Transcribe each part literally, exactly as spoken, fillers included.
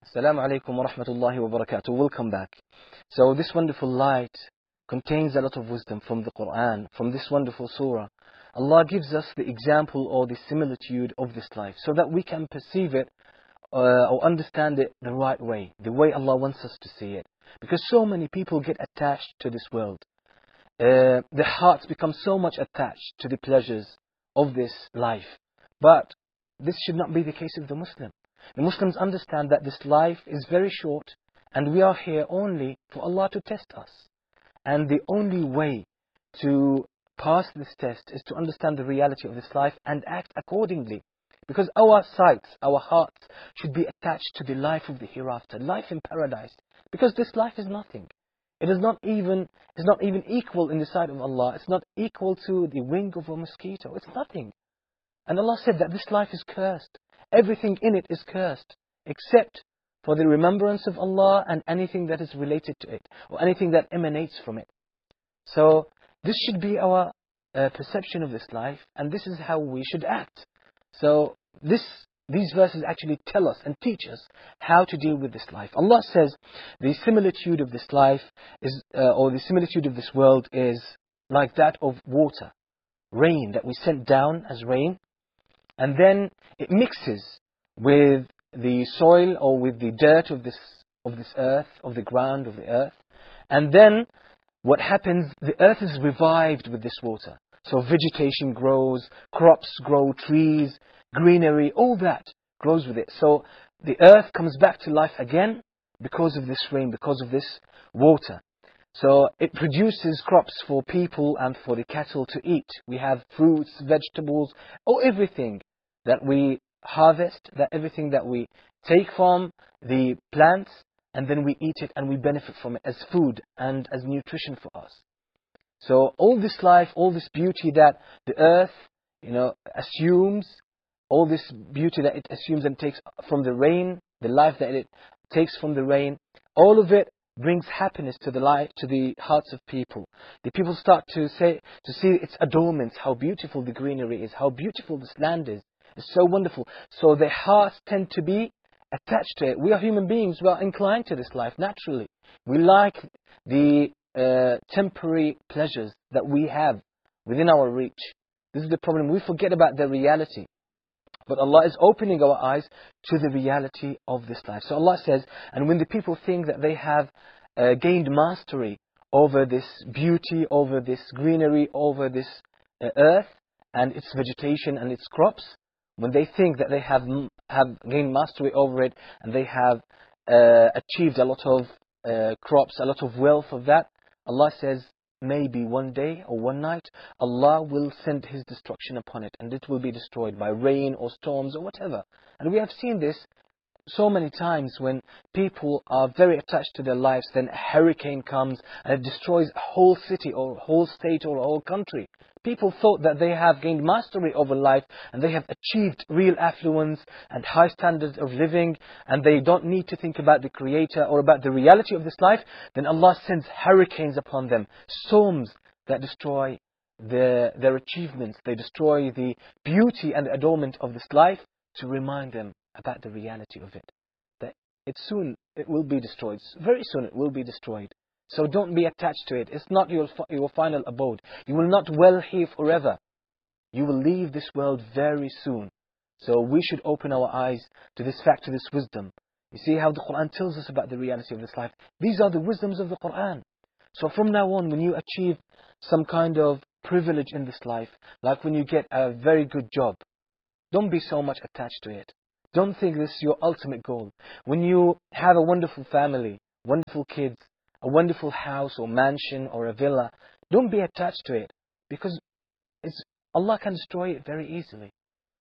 Assalamu alaikum wa rahmatullahi wa barakatuh. Welcome back. So this wonderful light contains a lot of wisdom from the Quran, from this wonderful surah. Allah gives us the example or the similitude of this life so that we can perceive it uh, or understand it the right way, the way Allah wants us to see it. Because so many people get attached to this world. Uh, their hearts become so much attached to the pleasures of this life. But this should not be the case of the Muslim. The Muslims understand that this life is very short and we are here only for Allah to test us. And the only way to pass this test is to understand the reality of this life and act accordingly. Because our sights, our hearts should be attached to the life of the hereafter, life in paradise. Because this life is nothing. It is not even, it's not even equal in the sight of Allah. It's not equal to the wing of a mosquito. It's nothing. And Allah said that this life is cursed. Everything in it is cursed, except for the remembrance of Allah and anything that is related to it, or anything that emanates from it. So this should be our uh, perception of this life, and this is how we should act. So this, these verses actually tell us and teach us how to deal with this life. Allah says the similitude of this life is, uh, or the similitude of this world is like that of water, rain that we sent down as rain. And then it mixes with the soil or with the dirt of this, of this earth, of the ground of the earth. And then what happens, the earth is revived with this water. So vegetation grows, crops grow, trees, greenery, all that grows with it. So the earth comes back to life again because of this rain, because of this water. So it produces crops for people and for the cattle to eat. We have fruits, vegetables, or everything that we harvest, that everything that we take from the plants, and then we eat it and we benefit from it as food and as nutrition for us. So all this life, all this beauty that the earth, you know, assumes, all this beauty that it assumes and takes from the rain, the life that it takes from the rain, all of it brings happiness to the life, to the hearts of people. The people start to say, to see its adornments, how beautiful the greenery is, how beautiful this land is. It's so wonderful. So their hearts tend to be attached to it. We are human beings. We are inclined to this life naturally. We like the uh, temporary pleasures that we have within our reach. This is the problem. We forget about the reality. But Allah is opening our eyes to the reality of this life. So Allah says, and when the people think that they have uh, gained mastery over this beauty, over this greenery, over this uh, earth and its vegetation and its crops, when they think that they have have gained mastery over it and they have uh, achieved a lot of uh, crops, a lot of wealth of that, Allah says, maybe one day or one night, Allah will send His destruction upon it and it will be destroyed by rain or storms or whatever. And we have seen this so many times when people are very attached to their lives, then a hurricane comes and it destroys a whole city or a whole state or a whole country. People thought that they have gained mastery over life and they have achieved real affluence and high standards of living and they don't need to think about the Creator or about the reality of this life. Then Allah sends hurricanes upon them, storms that destroy their, their achievements. They destroy the beauty and the adornment of this life to remind them about the reality of it. That it soon, it will be destroyed. Very soon it will be destroyed. So don't be attached to it. It's not your, your final abode. You will not dwell here forever. You will leave this world very soon. So we should open our eyes to this fact, to this wisdom. You see how the Quran tells us about the reality of this life. These are the wisdoms of the Quran. So from now on, when you achieve some kind of privilege in this life, like when you get a very good job, don't be so much attached to it. Don't think this is your ultimate goal. When you have a wonderful family, wonderful kids, a wonderful house or mansion or a villa, don't be attached to it, because it's, Allah can destroy it very easily.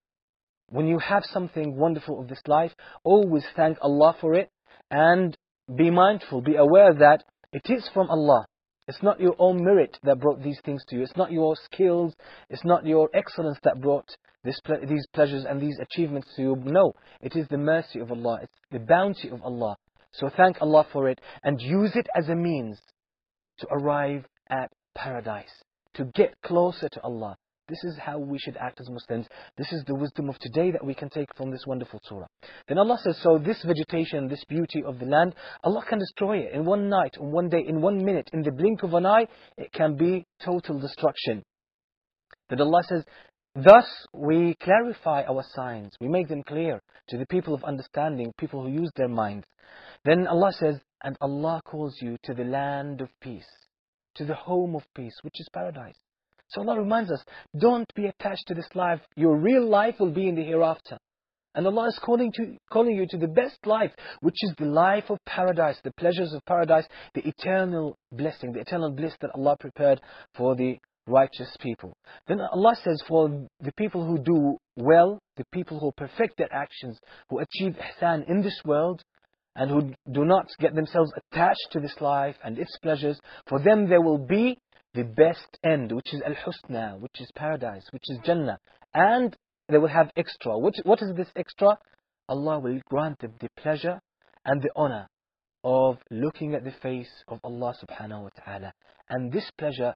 When you have something wonderful of this life, always thank Allah for it and be mindful, be aware that it is from Allah. It's not your own merit that brought these things to you. It's not your skills, it's not your excellence that brought this, these pleasures and these achievements to you. No, it is the mercy of Allah, it's the bounty of Allah. So thank Allah for it and use it as a means to arrive at paradise, to get closer to Allah. This is how we should act as Muslims. This is the wisdom of today that we can take from this wonderful surah. Then Allah says, so this vegetation, this beauty of the land, Allah can destroy it in one night, in one day, in one minute, in the blink of an eye. It can be total destruction. Then Allah says, thus we clarify our signs. We make them clear to the people of understanding, people who use their minds. Then Allah says, and Allah calls you to the land of peace, to the home of peace, which is paradise. So Allah reminds us, don't be attached to this life. Your real life will be in the hereafter. And Allah is calling, to, calling you to the best life, which is the life of paradise, the pleasures of paradise, the eternal blessing, the eternal bliss that Allah prepared for the righteous people. Then Allah says, for the people who do well, the people who perfect their actions, who achieve ihsan in this world, and who do not get themselves attached to this life and its pleasures, for them there will be the best end, which is al-husna, which is paradise, which is Jannah. And they will have extra. What, what is this extra? Allah will grant them the pleasure and the honor of looking at the face of Allah subhanahu wa ta'ala. And this pleasure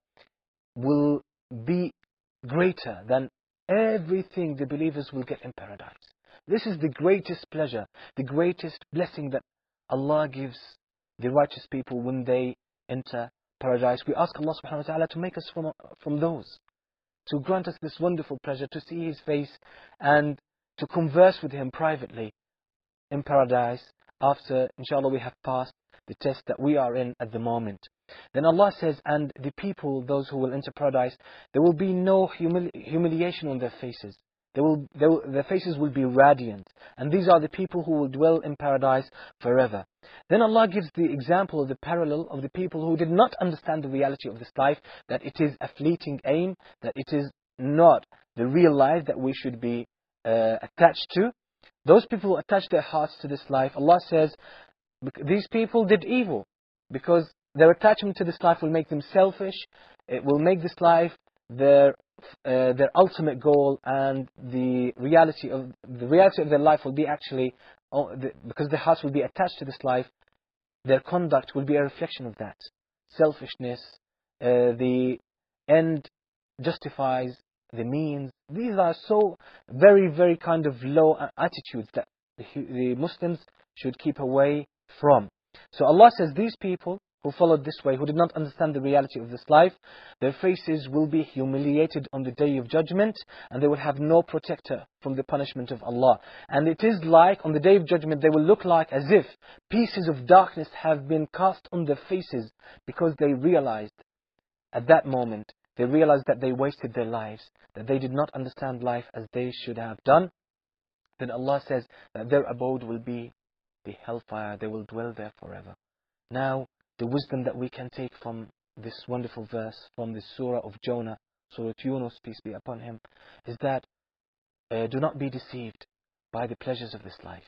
will be greater than everything the believers will get in paradise. This is the greatest pleasure, the greatest blessing that Allah gives the righteous people when they enter paradise. We ask Allah subhanahu wa ta'ala to make us from, from those, to grant us this wonderful pleasure, to see His face and to converse with Him privately in paradise after, inshallah, we have passed the test that we are in at the moment. Then Allah says, and the people, those who will enter paradise, there will be no humili humiliation on their faces. They will, they will, their faces will be radiant. And these are the people who will dwell in paradise forever. Then Allah gives the example of the parallel of the people who did not understand the reality of this life, that it is a fleeting aim, that it is not the real life that we should be uh, attached to. Those people who attach their hearts to this life, Allah says, these people did evil, because their attachment to this life will make them selfish. It will make this life their uh, their ultimate goal, and the reality of the reality of their life will be actually, oh, the, because their hearts will be attached to this life, their conduct will be a reflection of that selfishness. Uh, the end justifies the means. These are so very, very kind of low attitudes that the, the Muslims should keep away from. So Allah says, these people who followed this way, who did not understand the reality of this life, their faces will be humiliated on the day of judgment, and they will have no protector from the punishment of Allah. And it is like, on the day of judgment, they will look like as if pieces of darkness have been cast on their faces, because they realized at that moment, they realized that they wasted their lives, that they did not understand life as they should have done. Then Allah says that their abode will be the hellfire, they will dwell there forever. Now, the wisdom that we can take from this wonderful verse, from the surah of Jonah, Surah Yunus, peace be upon him, is that uh, do not be deceived by the pleasures of this life.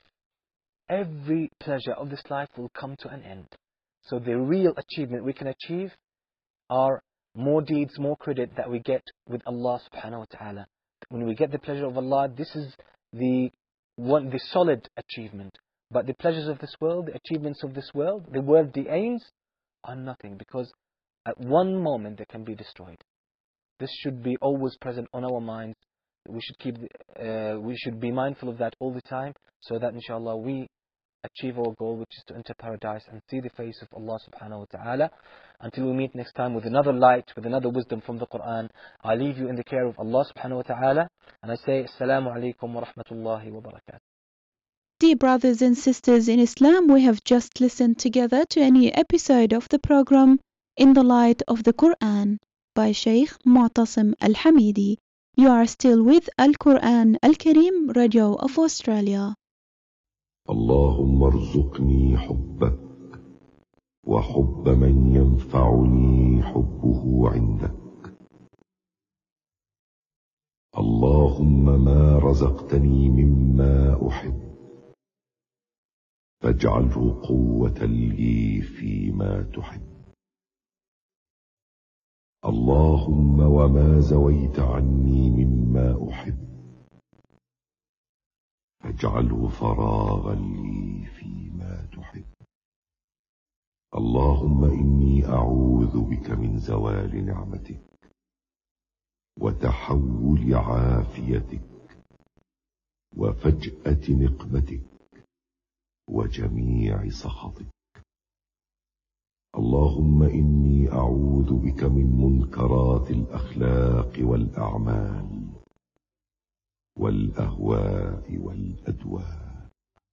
Every pleasure of this life will come to an end. So the real achievement we can achieve are more deeds, more credit that we get with Allah subhanahu wa ta'ala. When we get the pleasure of Allah, this is the one, the solid achievement. But the pleasures of this world, the achievements of this world, the worldly aims are nothing, because at one moment they can be destroyed. This should be always present on our minds. We should keep, uh, we should be mindful of that all the time, so that inshallah we achieve our goal, which is to enter paradise and see the face of Allah subhanahu wa ta'ala. Until we meet next time with another light, with another wisdom from the Quran, I leave you in the care of Allah subhanahu wa ta'ala, and I say Assalamu alaikum wa rahmatullahi wa barakatuh. Dear brothers and sisters in Islam, we have just listened together to a new episode of the program In the Light of the Quran by Sheikh Mu'tasim Al-Hamidi. You are still with Al-Quran Al-Kareem Radio of Australia. اللهم ارزقني حبك وحب من ينفعني حبه عندك. اللهم ما رزقتني مما أحب فاجعله قوة لي فيما تحب. اللهم وما زويت عني مما أحب فاجعله فراغا لي فيما تحب. اللهم إني أعوذ بك من زوال نعمتك وتحول عافيتك وفجأة نقمتك وجميع سخطك. اللهم إني أعوذ بك من منكرات الأخلاق والأعمال والأهواء والأدواء.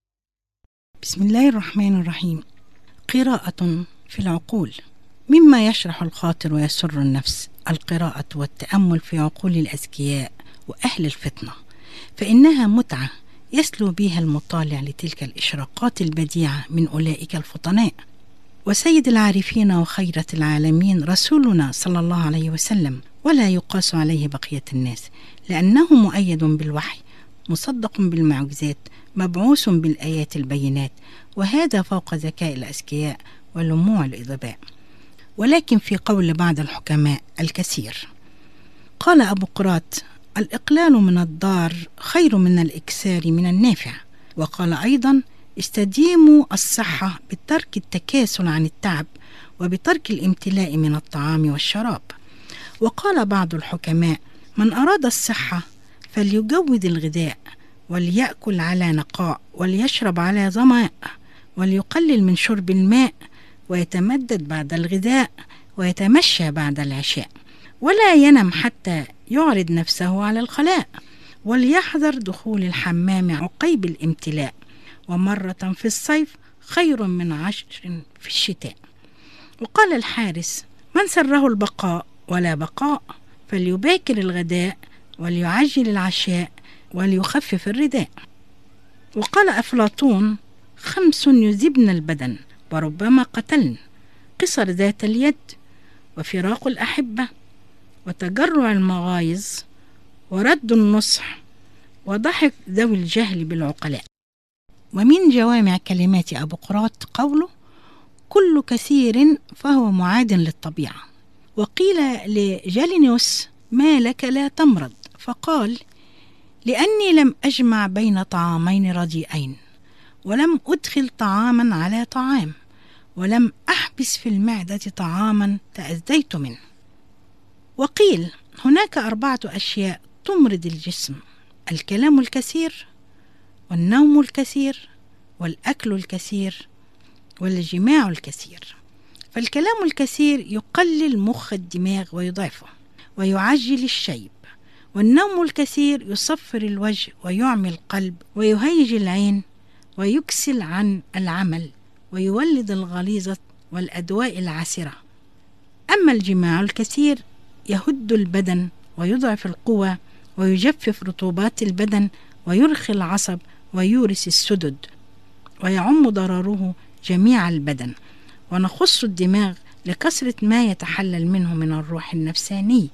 بسم الله الرحمن الرحيم. قراءة في العقول. مما يشرح الخاطر ويسر النفس القراءة والتأمل في عقول الأذكياء وأهل الفطنة، فإنها متعة يسلو بها المطالع لتلك الإشراقات البديعة من أولئك الفطناء. وسيد العارفين وخيرة العالمين رسولنا صلى الله عليه وسلم، ولا يقاس عليه بقية الناس، لأنه مؤيد بالوحي، مصدق بالمعجزات، مبعوث بالآيات البينات، وهذا فوق ذكاء الأذكياء ولموع الإدباء. ولكن في قول بعض الحكماء الكثير. قال أبو قراط: الإقلال من الضار خير من الإكثار من النافع. وقال أيضا: استديموا الصحة بترك التكاسل عن التعب وبترك الامتلاء من الطعام والشراب. وقال بعض الحكماء: من أراد الصحة فليجود الغذاء، وليأكل على نقاء، وليشرب على ظمأ، وليقلل من شرب الماء، ويتمدد بعد الغذاء، ويتمشى بعد العشاء، ولا ينم حتى يعرض نفسه على الخلاء، وليحذر دخول الحمام عقيب الامتلاء، ومرة في الصيف خير من عشر في الشتاء. وقال الحارس: من سره البقاء ولا بقاء فليباكر الغداء، وليعجل العشاء، وليخفف الرداء. وقال أفلاطون: خمس يذبن البدن وربما قتلن: قصر ذات اليد، وفراق الأحبة، وتجرع المغايظ، ورد النصح، وضحك ذوي الجهل بالعقلاء. ومن جوامع كلمات أبو قراط قوله: كل كثير فهو معاد للطبيعة. وقيل لجالينوس: ما لك لا تمرض؟ فقال: لأني لم أجمع بين طعامين رديئين، ولم أدخل طعاما على طعام، ولم أحبس في المعدة طعاما تأذيت منه. وقيل: هناك أربعة أشياء تمرض الجسم: الكلام الكثير، والنوم الكثير، والأكل الكثير، والجماع الكثير. فالكلام الكثير يقلل مخ الدماغ ويضعفه ويعجل الشيب، والنوم الكثير يصفر الوجه ويعمي القلب ويهيج العين ويكسل عن العمل ويولد الغليظة والأدواء العسرة. أما الجماع الكثير يهد البدن ويضعف القوى ويجفف رطوبات البدن ويرخي العصب ويورث السدد، ويعم ضرره جميع البدن. ونخص الدماغ لكثرة ما يتحلل منه من الروح النفساني.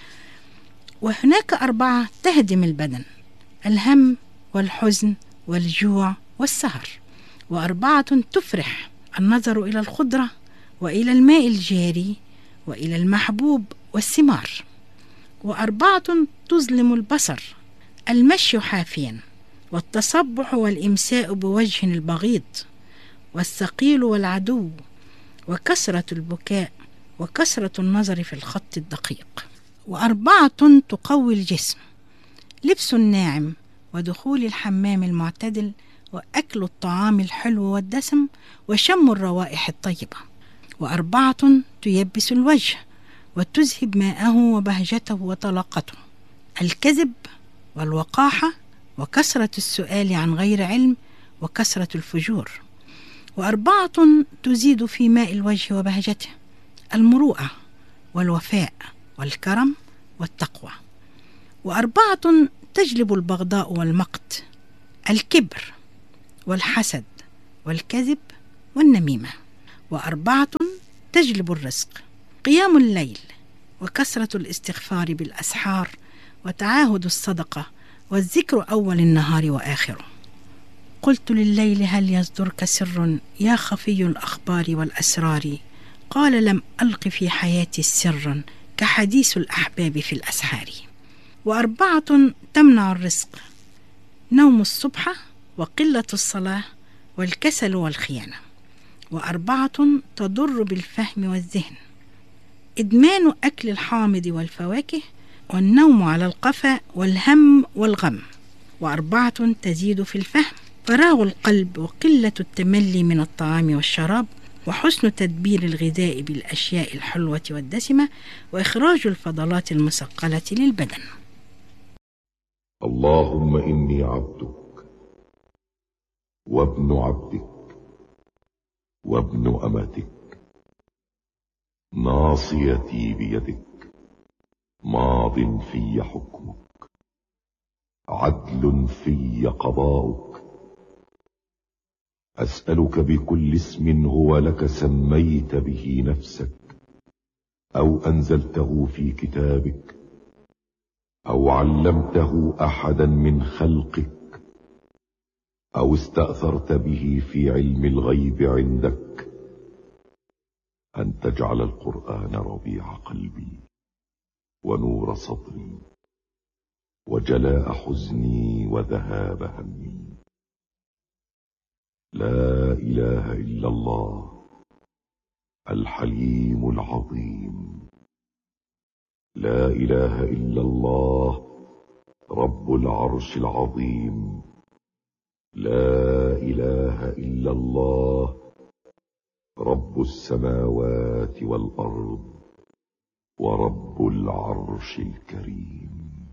وهناك أربعة تهدم البدن: الهم والحزن والجوع والسهر. وأربعة تفرح: النظر إلى الخضرة، وإلى الماء الجاري، وإلى المحبوب والثمار. وأربعة تظلم البصر: المشي حافيا، والتصبح والإمساء بوجه البغيض، والثقيل والعدو، وكثرة البكاء، وكثرة النظر في الخط الدقيق. وأربعة تقوي الجسم: لبس الناعم، ودخول الحمام المعتدل، وأكل الطعام الحلو والدسم، وشم الروائح الطيبة. وأربعة تيبس الوجه وتذهب ماءه وبهجته وطلاقته: الكذب، والوقاحة، وكثرة السؤال عن غير علم، وكثرة الفجور. وأربعة تزيد في ماء الوجه وبهجته: المروءة، والوفاء، والكرم، والتقوى. وأربعة تجلب البغضاء والمقت: الكبر، والحسد، والكذب، والنميمة. وأربعة تجلب الرزق: قيام الليل، وكثرة الاستغفار بالأسحار، وتعاهد الصدقة، والذكر أول النهار وآخره. قلت لليل: هل يصدرك سر يا خفي الأخبار والأسرار؟ قال: لم ألق في حياتي سرا كحديث الأحباب في الأسحار. وأربعة تمنع الرزق: نوم الصبح، وقلة الصلاة، والكسل والخيانة. وأربعة تضر بالفهم والذهن: إدمان أكل الحامض والفواكه، والنوم على القفا والهم والغم. وأربعة تزيد في الفهم: فراغ القلب وقلة التملي من الطعام والشراب، وحسن تدبير الغذاء بالأشياء الحلوة والدسمة، وإخراج الفضلات المثقلة للبدن. اللهم إني عبدك وابن عبدك وابن أمتك، ناصيتي بيدك، ماض في حكمك، عدل في قضاؤك. أسألك بكل اسم هو لك سميت به نفسك أو أنزلته في كتابك أو علمته أحدا من خلقك أو استأثرت به في علم الغيب عندك، أن تجعل القرآن ربيع قلبي ونور صدري وجلاء حزني وذهاب همي. لا إله إلا الله الحليم العظيم، لا إله إلا الله رب العرش العظيم، لا إله إلا الله رب السماوات والأرض ورب العرش الكريم.